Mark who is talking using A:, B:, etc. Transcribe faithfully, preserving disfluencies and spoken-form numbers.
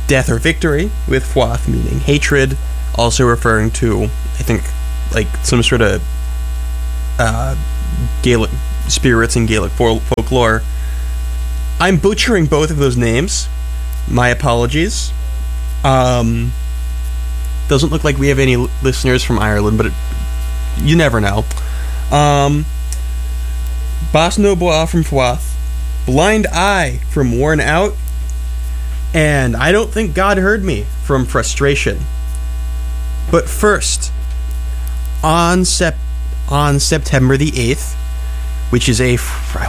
A: death or victory, with Fwath meaning hatred, also referring to, I think, like some sort of uh, Gaelic spirits and Gaelic fol- folklore. I'm butchering both of those names. My apologies. Um, doesn't look like we have any l- listeners from Ireland, but it, you never know. Um, Bas no Bois from Fwath, Blind Eye from Worn Out, and I Don't Think God Heard Me from Frustration. But first, on sep- on September the eighth, which is a, fr-